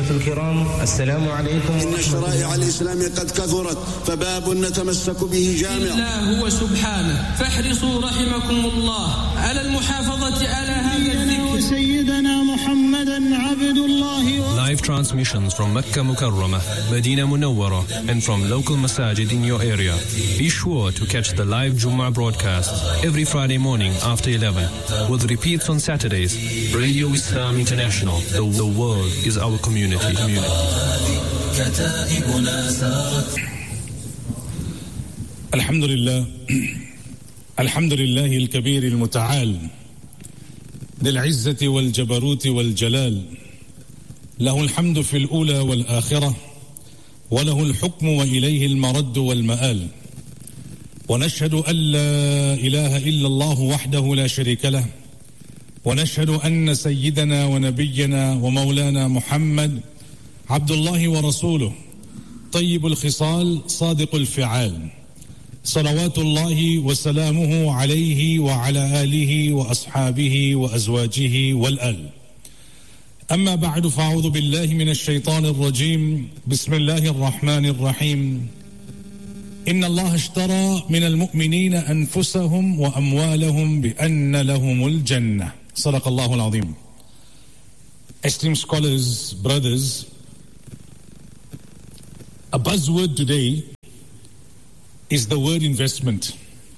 الإخوة الكرام السلام عليكم. إن الشرائع الإسلامية قد كثرت فباب نتمسك به جامع إلا هو سبحانه، فاحرصوا رحمكم الله على المحافظة على هذا الذكر. سيدنا محمدا عبد الله. Live transmissions from Mecca Mukarramah, Medina Munawwara and from local masajid in your area. Be sure to catch the live Jummah broadcast every Friday morning after 11 with repeats on Saturdays. Radio Islam International. The world is our community. الحمد لله الكبير المتعال ذي العزة والجبروت والجلال، له الحمد في الأولى والآخرة وله الحكم وإليه المرد والمآل. ونشهد أن لا إله إلا الله وحده لا شريك له، ونشهد أن سيدنا ونبينا ومولانا محمد عبد الله ورسوله طيب الخصال صادق الفعال، صلوات الله وسلامه عليه وعلى آله وأصحابه وأزواجه والآل. أما بعد فأعوذ بالله من الشيطان الرجيم. بسم الله الرحمن الرحيم. إن الله اشترى من المؤمنين أنفسهم وأموالهم بأن لهم الجنة. صدق الله العظيم. Esteemed scholars, brothers, a buzzword today is the word investment.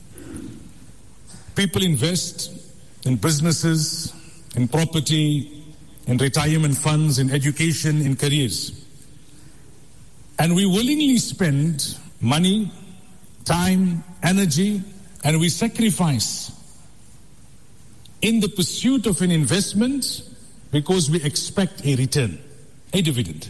People invest in businesses, in property, in retirement funds, in education, in careers. And we willingly spend money, time, energy, and we sacrifice in the pursuit of an investment because we expect a return, a dividend.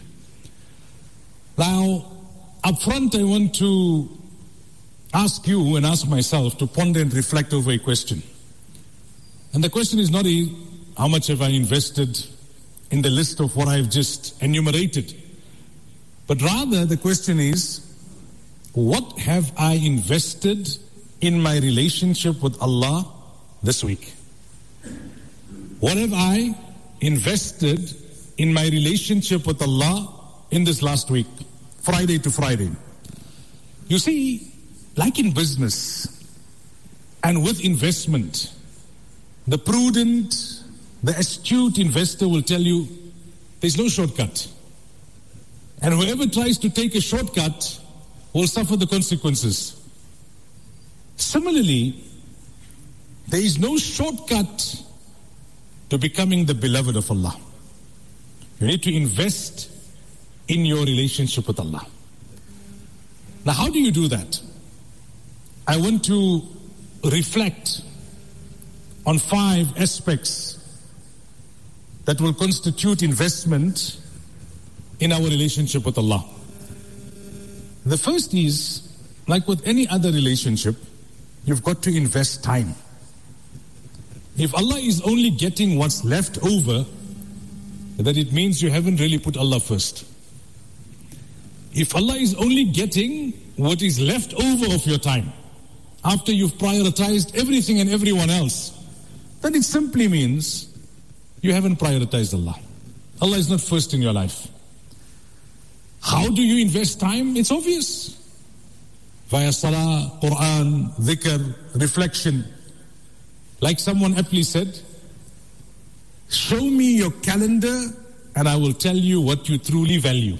Now, up front, I want to ask you and ask myself to ponder and reflect over a question. And the question is not how much have I invested in the list of what I've just enumerated, but rather the question is, what have I invested in my relationship with Allah this week? What have I invested in my relationship with Allah in this last week, Friday to Friday? You see, like in business and with investment, the prudent, the astute investor will tell you there's no shortcut. And whoever tries to take a shortcut will suffer the consequences. Similarly, there is no shortcut to becoming the beloved of Allah. You need to invest in your relationship with Allah. Now, how do you do that? I want to reflect on 5 aspects that will constitute investment in our relationship with Allah. The first is, like with any other relationship, you've got to invest time. If Allah is only getting what's left over, then it means you haven't really put Allah first. If Allah is only getting what is left over of your time, after you've prioritized everything and everyone else, then it simply means you haven't prioritized Allah. Allah is not first in your life. How do you invest time? It's obvious. Via salah, Quran, dhikr, reflection. Like someone aptly said, show me your calendar and I will tell you what you truly value.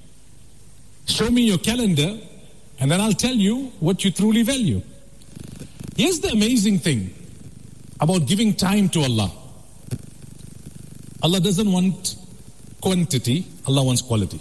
Show me your calendar and then I'll tell you what you truly value. Here's the amazing thing about giving time to Allah. Allah doesn't want quantity, Allah wants quality.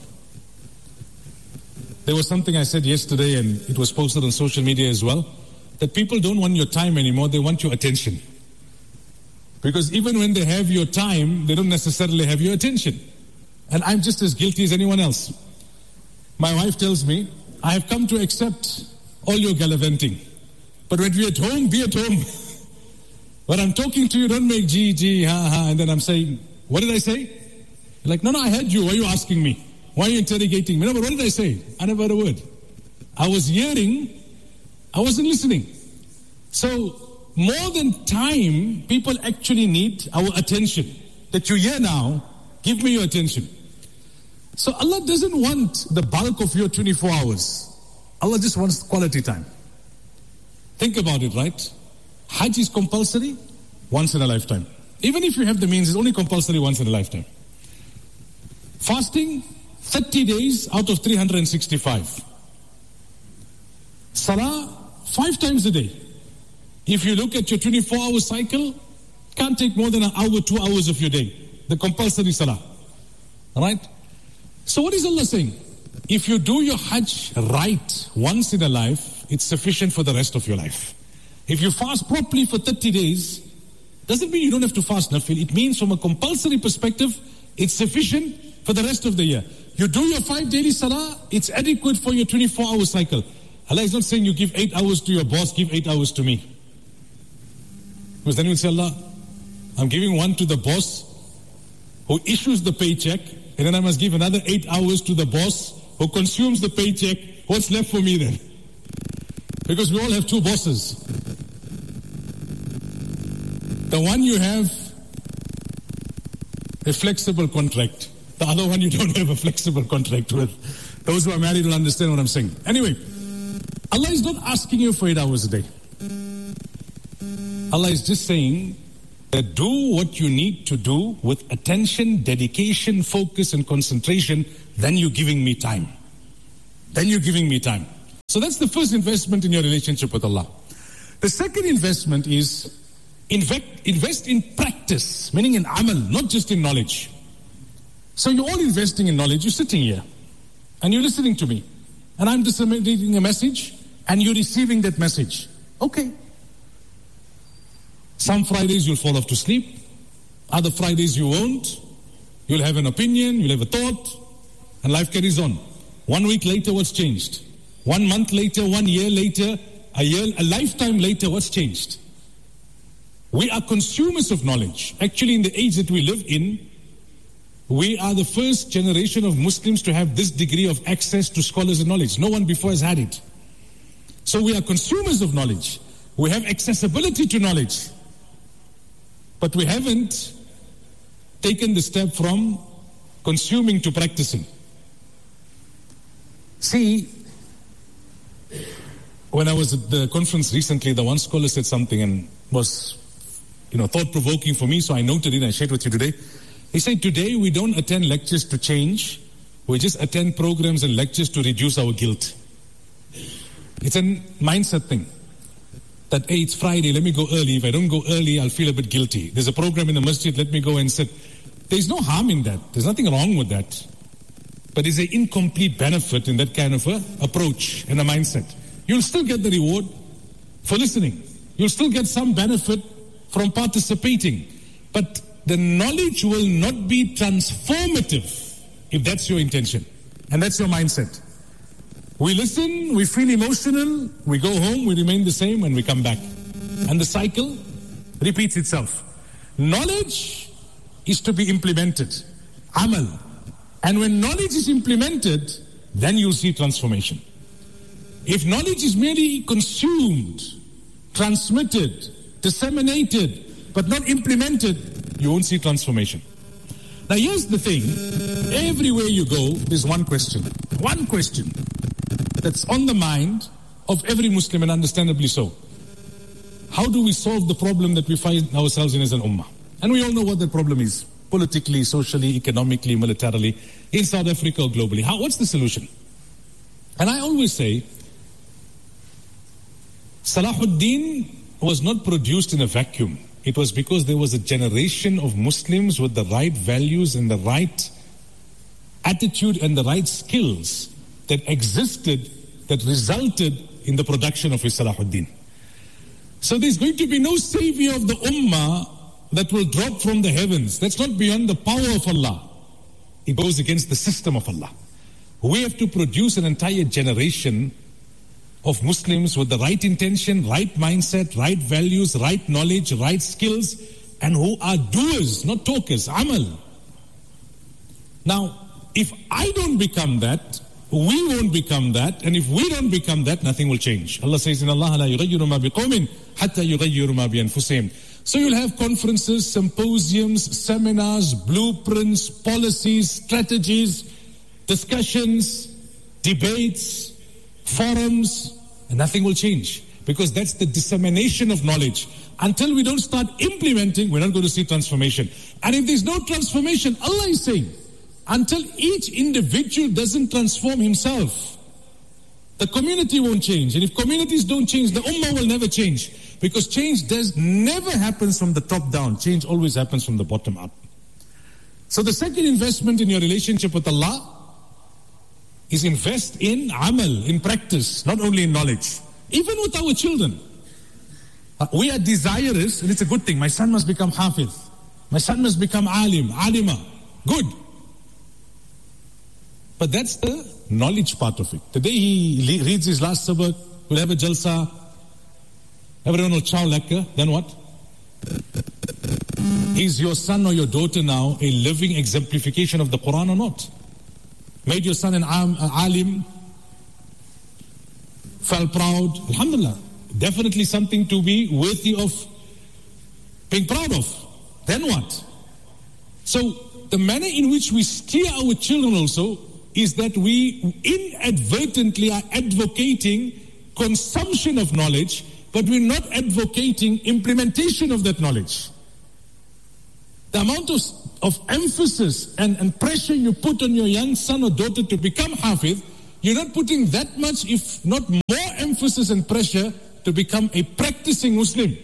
There was something I said yesterday and it was posted on social media as well, that people don't want your time anymore, they want your attention. Because even when they have your time, they don't necessarily have your attention. And I'm just as guilty as anyone else. My wife tells me, I have come to accept all your gallivanting. But when we're at home, be at home. When I'm talking to you, don't make gee, ha, ha. And then I'm saying, what did I say? You're like, no, I heard you. Why are you asking me? Why are you interrogating me? No, but what did I say? I never heard a word. I was hearing, I wasn't listening. So, more than time, people actually need our attention. That you're here now, give me your attention. So Allah doesn't want the bulk of your 24 hours. Allah just wants quality time. Think about it, right? Hajj is compulsory once in a lifetime. Even if you have the means, it's only compulsory once in a lifetime. Fasting, 30 days out of 365. Salah, 5 times a day. If you look at your 24-hour cycle, can't take more than an hour, 2 hours of your day. The compulsory salah. Alright? So what is Allah saying? If you do your Hajj right once in a life, it's sufficient for the rest of your life. If you fast properly for 30 days, doesn't mean you don't have to fast nafil. It means from a compulsory perspective, it's sufficient for the rest of the year. You do your 5 daily salah, it's adequate for your 24-hour cycle. Allah is not saying you give 8 hours to your boss, give 8 hours to me. Because then you will say, Allah, I'm giving one to the boss who issues the paycheck, and then I must give another 8 hours to the boss who consumes the paycheck. What's left for me then? Because we all have 2 bosses. The one you have a flexible contract. The other one you don't have a flexible contract with. Those who are married will understand what I'm saying. Anyway, Allah is not asking you for 8 hours a day. Allah is just saying that do what you need to do with attention, dedication, focus and concentration, then you're giving me time. Then you're giving me time. So that's the first investment in your relationship with Allah. The second investment is invest in practice, meaning in amal, not just in knowledge. So you're all investing in knowledge. You're sitting here and you're listening to me. And I'm disseminating a message and you're receiving that message. Okay. Some Fridays you'll fall off to sleep. Other Fridays you won't. You'll have an opinion, you'll have a thought, and life carries on. 1 week later, what's changed? 1 month later, 1 year later, a lifetime later, what's changed? We are consumers of knowledge. Actually, in the age that we live in, we are the first generation of Muslims to have this degree of access to scholars and knowledge. No one before has had it. So we are consumers of knowledge. We have accessibility to knowledge. But we haven't taken the step from consuming to practicing. See, when I was at the conference recently, the one scholar said something and was, thought-provoking for me, so I noted it and I shared with you today. He said, today we don't attend lectures to change, we just attend programs and lectures to reduce our guilt. It's a mindset thing. That, hey, it's Friday, let me go early. If I don't go early, I'll feel a bit guilty. There's a program in the masjid, let me go and sit. There's no harm in that. There's nothing wrong with that. But there's an incomplete benefit in that kind of a approach and a mindset. You'll still get the reward for listening. You'll still get some benefit from participating. But the knowledge will not be transformative if that's your intention. And that's your mindset. We listen, we feel emotional, we go home, we remain the same, and we come back. And the cycle repeats itself. Knowledge is to be implemented. Amal. And when knowledge is implemented, then you'll see transformation. If knowledge is merely consumed, transmitted, disseminated, but not implemented, you won't see transformation. Now here's the thing. Everywhere you go, there's one question. One question that's on the mind of every Muslim, and understandably so. How do we solve the problem that we find ourselves in as an ummah? And we all know what the problem is. Politically, socially, economically, militarily, in South Africa or globally. What's the solution? And I always say, Salahuddin was not produced in a vacuum. It was because there was a generation of Muslims with the right values and the right attitude and the right skills that existed, that resulted in the production of Salahuddin. So there's going to be no savior of the ummah that will drop from the heavens. That's not beyond the power of Allah. It goes against the system of Allah. We have to produce an entire generation of Muslims with the right intention, right mindset, right values, right knowledge, right skills, and who are doers, not talkers, amal. Now, if I don't become that, we won't become that, and if we don't become that, nothing will change. Allah says in Allah, لَا يُغَيِّرُ مَا بِقَوْمٍ حَتَّى يُغَيِّرُ مَا بِأَنفُسِهِمْ. So you'll have conferences, symposiums, seminars, blueprints, policies, strategies, discussions, debates, forums, and nothing will change. Because that's the dissemination of knowledge. Until we don't start implementing, we're not going to see transformation. And if there's no transformation, Allah is saying, until each individual doesn't transform himself, the community won't change. And if communities don't change, the ummah will never change. Because change never happens from the top down. Change always happens from the bottom up. So the second investment in your relationship with Allah is invest in amal, in practice, not only in knowledge. Even with our children. We are desirous, and it's a good thing. My son must become hafiz. My son must become alim, alima. Good. But that's the knowledge part of it. The day he reads his last sabak, we'll have a jalsa. Everyone will chow lekker. Then what? Is your son or your daughter now a living exemplification of the Quran or not? Made your son an alim, felt proud, alhamdulillah, definitely something to be worthy of being proud of. Then what? So the manner in which we steer our children also is that we inadvertently are advocating consumption of knowledge, but we're not advocating implementation of that knowledge. The amount of emphasis and pressure you put on your young son or daughter to become hafiz, you're not putting that much, if not more emphasis and pressure to become a practicing Muslim.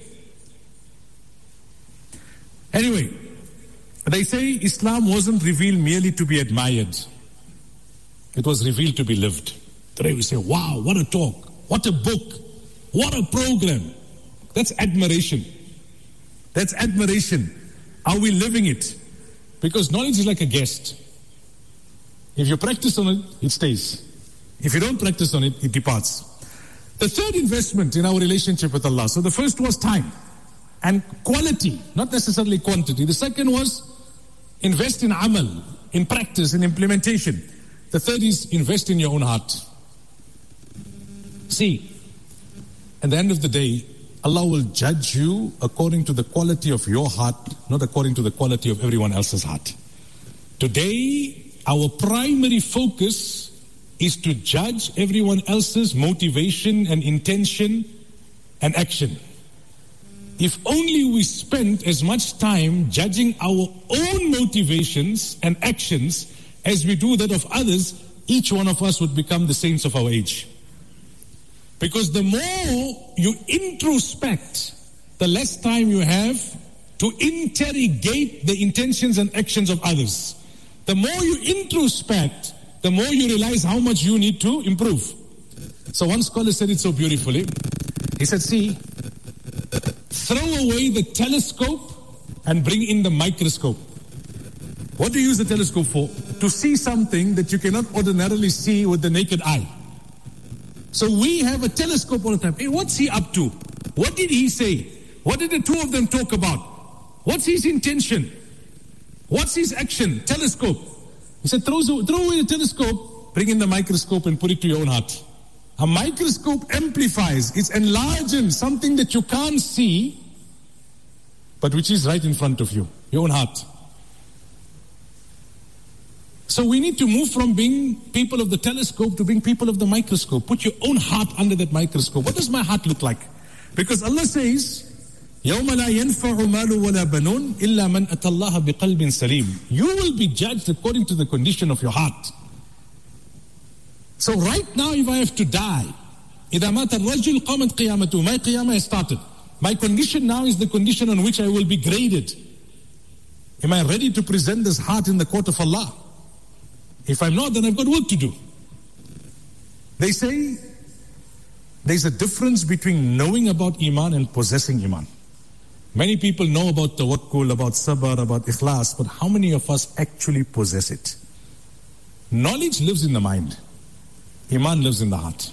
Anyway, they say Islam wasn't revealed merely to be admired. It was revealed to be lived. Today we say, wow, what a talk, what a book, what a program. That's admiration. That's admiration. Are we living it? Because knowledge is like a guest. If you practice on it, it stays. If you don't practice on it, it departs. The third investment in our relationship with Allah. So the first was time and quality, not necessarily quantity. The second was invest in amal, in practice, in implementation. The third is invest in your own heart. See, at the end of the day, Allah will judge you according to the quality of your heart, not according to the quality of everyone else's heart. Today, our primary focus is to judge everyone else's motivation and intention and action. If only we spent as much time judging our own motivations and actions as we do that of others, each one of us would become the saints of our age. Because the more you introspect, the less time you have to interrogate the intentions and actions of others. The more you introspect, the more you realize how much you need to improve. So one scholar said it so beautifully. He said, see, throw away the telescope and bring in the microscope. What do you use the telescope for? To see something that you cannot ordinarily see with the naked eye. So we have a telescope all the time. Hey, what's he up to? What did he say? What did the two of them talk about? What's his intention? What's his action? Telescope. He said, throw away the telescope, bring in the microscope and put it to your own heart. A microscope amplifies, it's enlarging something that you can't see, but which is right in front of you, your own heart. So we need to move from being people of the telescope to being people of the microscope. Put your own heart under that microscope. What does my heart look like? Because Allah says, يَوْمَ لَا يَنْفَعُ مَالُ وَلَا بَنُونَ إِلَّا مَنْ أَتَى اللَّهَ بِقَلْبٍ سَلِيمٍ. You will be judged according to the condition of your heart. So right now, if I have to die, إِذَا مَاتَ الرَّجُلُ قَامَتْ قِيَامَتُهُ. My qiyamah has started. My condition now is the condition on which I will be graded. Am I ready to present this heart in the court of Allah? If I'm not, then I've got work to do. They say there's a difference between knowing about Iman and possessing Iman. Many people know about tawakkul, about sabr, about ikhlas, but how many of us actually possess it? Knowledge lives in the mind. Iman lives in the heart.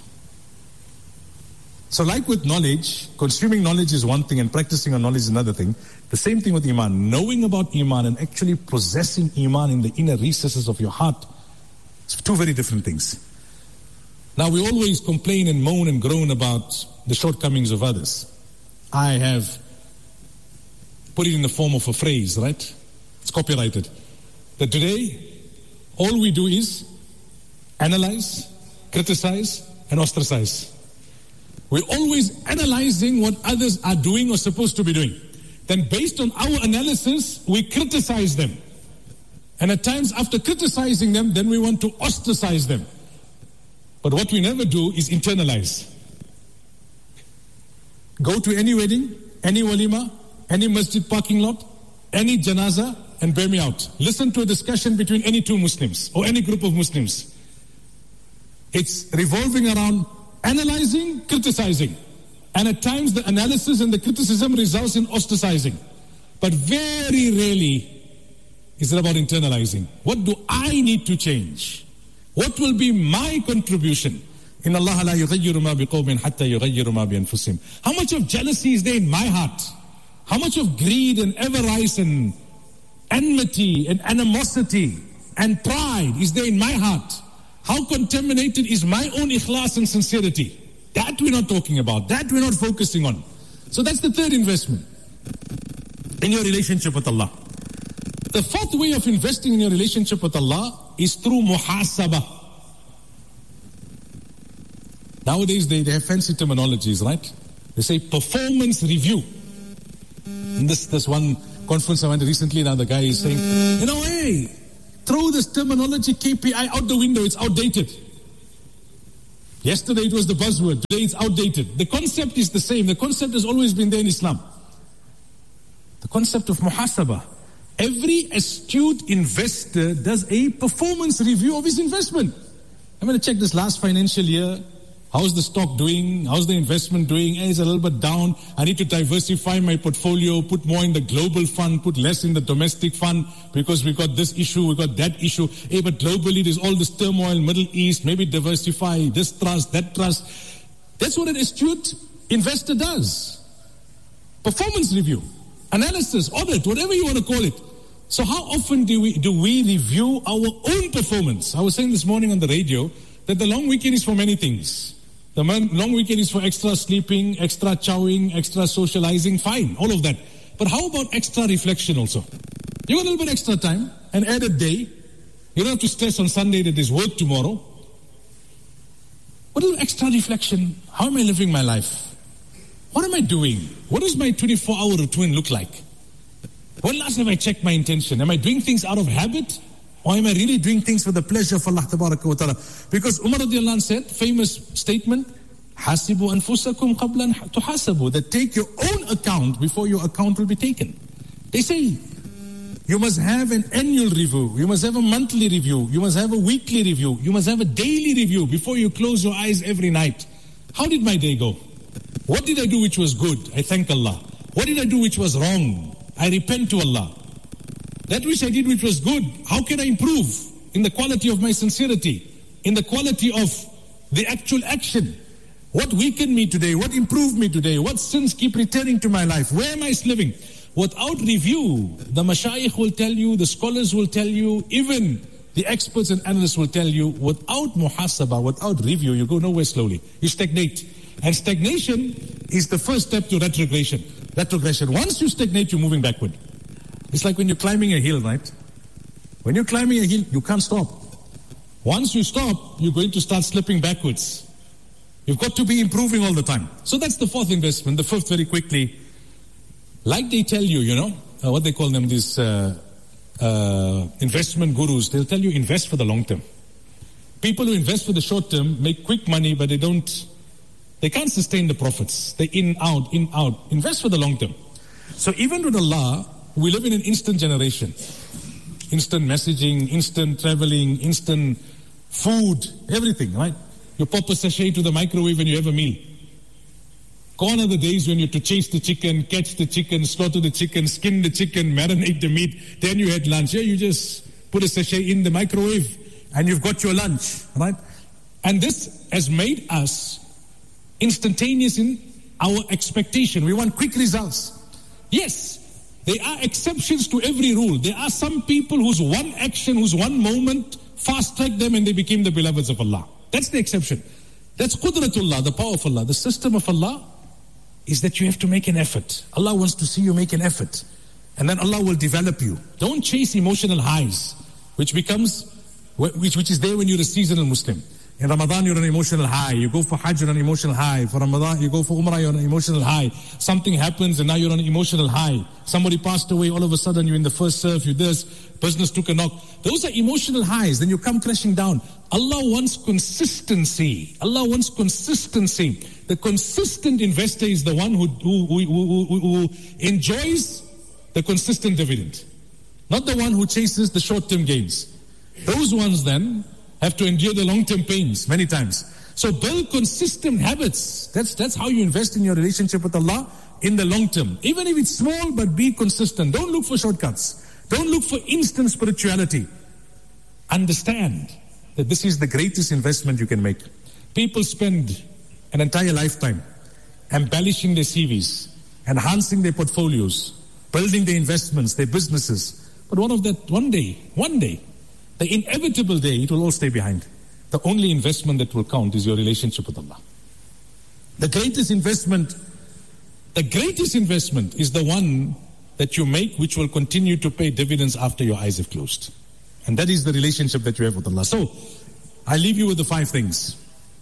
So like with knowledge, consuming knowledge is one thing and practicing on knowledge is another thing. The same thing with Iman. Knowing about Iman and actually possessing Iman in the inner recesses of your heart, it's two very different things. Now we always complain and moan and groan about the shortcomings of others. I have put it in the form of a phrase, right? It's copyrighted. That today, all we do is analyze, criticize, and ostracize. We're always analyzing what others are doing or supposed to be doing. Then based on our analysis, we criticize them. And at times after criticizing them, then we want to ostracize them. But what we never do is internalize. Go to any wedding, any walima, any masjid parking lot, any janazah, and bear me out. Listen to a discussion between any two Muslims or any group of Muslims. It's revolving around analyzing, criticizing. And at times the analysis and the criticism results in ostracizing. But very rarely is it about internalizing. What do I need to change? What will be my contribution? In Allah la yughayyiru ma biqawmin hatta yughayyiru ma bi anfusihim. How much of jealousy is there in my heart? How much of greed and avarice and enmity and animosity and pride is there in my heart? How contaminated is my own ikhlas and sincerity? That we're not talking about. That we're not focusing on. So that's the third investment in your relationship with Allah. The fourth way of investing in your relationship with Allah is through muhasabah. Nowadays they have fancy terminologies, right? They say performance review. In this one conference I went to recently, now the guy is saying, hey, throw this terminology KPI out the window, it's outdated. Yesterday it was the buzzword, today it's outdated. The concept is the same. The concept has always been there in Islam. The concept of muhasabah. Every astute investor does a performance review of his investment. I'm going to check this last financial year. How's the stock doing? How's the investment doing? It's a little bit down. I need to diversify my portfolio, put more in the global fund, put less in the domestic fund because we got this issue, we got that issue. But globally there's all this turmoil, Middle East, maybe diversify this trust, that trust. That's what an astute investor does. Performance review, analysis, audit, whatever you want to call it. So how often do we review our own performance? I was saying this morning on the radio that the long weekend is for many things. The long weekend is for extra sleeping, extra chowing, extra socializing, fine, all of that. But how about extra reflection also? You got a little bit extra time, an added day. You don't have to stress on Sunday that there's work tomorrow. What is extra reflection? How am I living my life? What am I doing? What does my 24-hour routine look like? When last have I checked my intention? Am I doing things out of habit? Or am I really doing things for the pleasure of Allah Tabaraka wa Ta'ala? Because Umar radiallahu anh said, famous statement, Hasibu anfusakum qablan tuhasabu, that take your own account before your account will be taken. They say, you must have an annual review, you must have a monthly review, you must have a weekly review, you must have a daily review before you close your eyes every night. How did my day go? What did I do which was good? I thank Allah. What did I do which was wrong? I repent to Allah. That which I did which was good, how can I improve in the quality of my sincerity, in the quality of the actual action? What weakened me today? What improved me today? What sins keep returning to my life? Where am I living? Without review, the mashayikh will tell you, the scholars will tell you, even the experts and analysts will tell you, without muhasabah, without review, you go nowhere slowly. You stagnate. And stagnation is the first step to retrogression. Once you stagnate, you're moving backward. It's like when you're climbing a hill, right? When you're climbing a hill, you can't stop. Once you stop, you're going to start slipping backwards. You've got to be improving all the time. So that's the fourth investment. The fifth, very quickly. Like they tell you, what they call them, these investment gurus, they'll tell you invest for the long term. People who invest for the short term make quick money, but they can't sustain the profits. They in, out. Invest for the long term. So even with Allah, we live in an instant generation. Instant messaging, instant traveling, instant food, everything, right? You pop a sachet to the microwave and you have a meal. Gone are the days when you had to chase the chicken, catch the chicken, slaughter the chicken, skin the chicken, marinate the meat, then you had lunch. Here you just put a sachet in the microwave and you've got your lunch, right? And this has made us instantaneous in our expectation. We want quick results. Yes, there are exceptions to every rule. There are some people whose one action, whose one moment fast-tracked them and they became the beloveds of Allah. That's the exception. That's qudratullah, the power of Allah. The system of Allah is that you have to make an effort. Allah wants to see you make an effort. And then Allah will develop you. Don't chase emotional highs, which becomes which is there when you're a seasonal Muslim. In Ramadan, you're on an emotional high. You go for Hajj, you're on an emotional high. For Ramadan, you go for Umrah, you're on an emotional high. Something happens and now you're on an emotional high. Somebody passed away, all of a sudden you're in the first surf, you this, business took a knock. Those are emotional highs. Then you come crashing down. Allah wants consistency. Allah wants consistency. The consistent investor is the one who enjoys the consistent dividend. Not the one who chases the short-term gains. Those ones then have to endure the long-term pains many times. So build consistent habits. That's how you invest in your relationship with Allah in the long term. Even if it's small, but be consistent. Don't look for shortcuts. Don't look for instant spirituality. Understand that this is the greatest investment you can make. People spend an entire lifetime embellishing their CVs, enhancing their portfolios, building their investments, their businesses. But one day, the inevitable day, it will all stay behind. The only investment that will count is your relationship with Allah. The greatest investment is the one that you make, which will continue to pay dividends after your eyes have closed. And that is the relationship that you have with Allah. So, I leave you with the 5 things.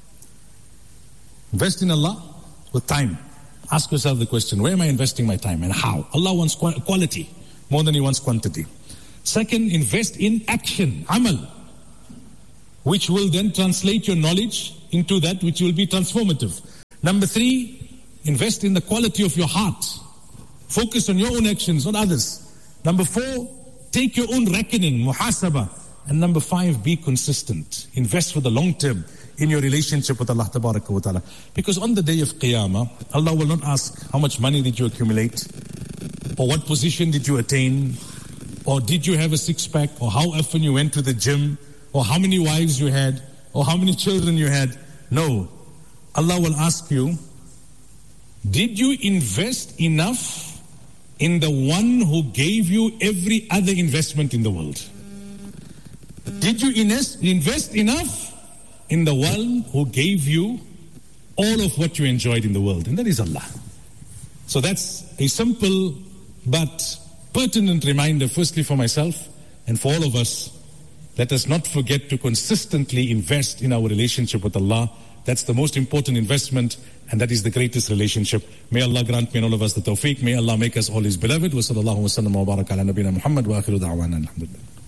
Invest in Allah with time. Ask yourself the question, where am I investing my time and how? Allah wants quality more than He wants quantity. Second, invest in action, amal, which will then translate your knowledge into that which will be transformative. Number 3, invest in the quality of your heart. Focus on your own actions, not others. Number 4, take your own reckoning, muhasaba. And number 5, be consistent. Invest for the long term in your relationship with Allah Tabaraka wa Ta'ala. Because on the day of Qiyamah, Allah will not ask how much money did you accumulate, or what position did you attain, or did you have a six-pack, or how often you went to the gym, or how many wives you had, or how many children you had. No. Allah will ask you, did you invest enough in the one who gave you every other investment in the world? Did you invest enough in the one who gave you all of what you enjoyed in the world? And that is Allah. So that's a simple but pertinent reminder, firstly for myself and for all of us. Let us not forget to consistently invest in our relationship with Allah. That's the most important investment, and that is the greatest relationship. May Allah grant me and all of us the tawfiq. May Allah make us all His beloved. Wa sallallahu wa sallam wa baraka ala nabina Muhammad wa akhiru da'wana alhamdulillah.